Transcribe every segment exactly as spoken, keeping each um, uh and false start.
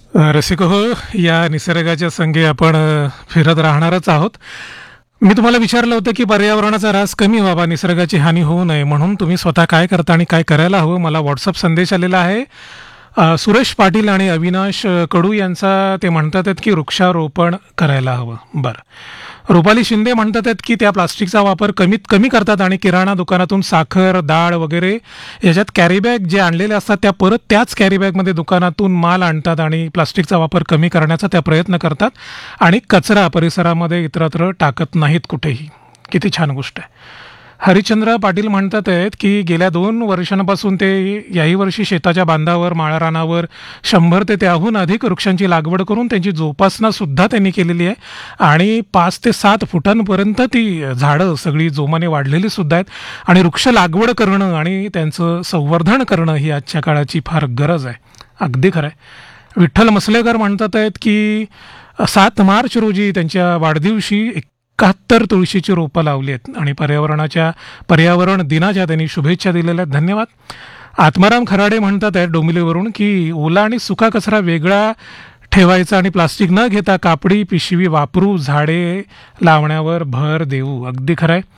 अ, रसिक हो, या निसर्गाच्या संगे आपण अ, फिरत राहणारच आहोत. मी तुम्हाला विचारलं होतं, की पर्यावरणाचा ऱ्हास कमी व्हावा, निसर्गाची हानी होऊ नये, म्हणून तुम्ही स्वतः काय करता आणि काय करायला हवं? मला WhatsApp संदेश आलेला आहे. अ, सुरेश पाटील आणि अविनाश अ, कडू यांचा. ते म्हणतात आहेत, की वृक्षारोपण करायला हवं. बरं. रुपाली शिंदे म्हणतात आहेत, की त्या प्लास्टिकचा वापर कमीत कमी करतात आणि किराणा दुकानातून साखर, डाळ वगैरे याच्यात कॅरी बॅग जे आणलेले असतात, त्या परत त्याच कॅरी बॅगमध्ये दुकानातून माल आणतात आणि प्लास्टिकचा वापर कमी करण्याचा त्या प्रयत्न करतात आणि कचरा परिसरामध्ये इतरत्र टाकत नाहीत कुठेही. किती छान गोष्ट आहे. हरिश्चंद्र पाटील म्हणतात आहेत, की गेल्या दोन वर्षांपासून ते याही वर्षी शेताच्या बांधावर, माळरानावर शंभर ते त्याहून अधिक वृक्षांची लागवड करून त्यांची जोपासना सुद्धा त्यांनी केलेली आहे आणि पाच ते सात फुटांपर्यंत ती झाडं सगळी जोमाने वाढलेली सुद्धा आहेत आणि वृक्ष लागवड करणं आणि त्यांचं संवर्धन करणं ही आजच्या काळाची फार गरज आहे. अगदी खरं आहे. विठ्ठल मसलेकर म्हणतात आहेत, की सात मार्च रोजी त्यांच्या वाढदिवशी एकाहत्तर तुळशीची रोपं लावली आहेत आणि पर्यावरणाच्या पर्यावरण दिनाच्या त्यांनी शुभेच्छा दिलेल्या आहेत. धन्यवाद. आत्माराम खराडे म्हणतात आहेत डोंबिवलीवरून, की ओला आणि सुका कचरा वेगळा ठेवायचा आणि प्लास्टिक न घेता कापडी पिशवी वापरू, झाडे लावण्यावर भर देऊ. अगदी खरं आहे.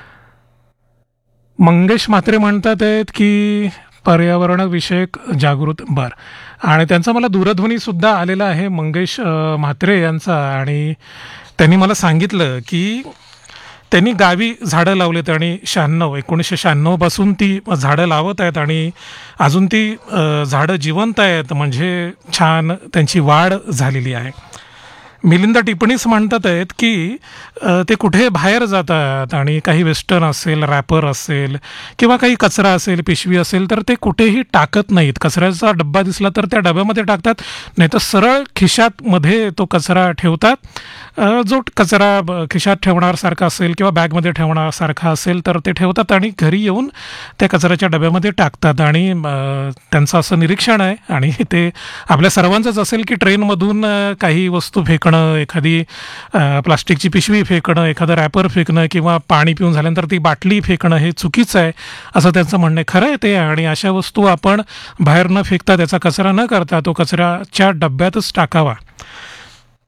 मंगेश म्हात्रे म्हणतात आहेत, की पर्यावरणविषयक जागृत. बरं. आणि त्यांचा मला दूरध्वनीसुद्धा आलेला आहे, मंगेश अ, म्हात्रे यांचा. आणि त्यांनी मला सांगितलं, की त्यांनी गावी झाडं लावलेत आणि शहाण्णव एकोणीसशे शहाण्णवपासून ती झाडं लावत आहेत आणि अजून ती अ, झाडं जिवंत आहेत, म्हणजे छान त्यांची वाढ झालेली आहे. मिलिंद टिप्पणीस म्हणतात आहेत, की अ, ते कुठे बाहेर जातात आणि काही वेस्टर्न असेल, रॅपर असेल किंवा काही कचरा असेल, पिशवी असेल, तर ते कुठेही टाकत नाहीत. कचऱ्याचा डब्बा दिसला तर त्या डब्यामध्ये टाकतात, नाहीतर सरळ खिशात मध्ये तो कचरा ठेवतात. अ, जो कचरा ब- खिशात ठेवणारसारखा असेल किंवा बॅगमध्ये ठेवण्यासारखा असेल तर ते ठेवतात आणि घरी येऊन त्या कचऱ्याच्या डब्यामध्ये टाकतात. आणि अ, त्यांचं असं निरीक्षण आहे आणि ते आपल्या सर्वांचंच असेल, की ट्रेनमधून अ, काही वस्तू फेकणं, एखादी अ, प्लास्टिकची पिशवी फेकणं, एखादं रॅपर फेकणं किंवा पाणी पिऊन झाल्यानंतर ती बाटली फेकणं हे चुकीचं आहे, असं त्यांचं म्हणणं आहे. खरं आहे ते. आणि अशा वस्तू आपण बाहेर न फेकता, त्याचा कचरा न करता तो कचऱ्याच्या डब्यातच टाकावा.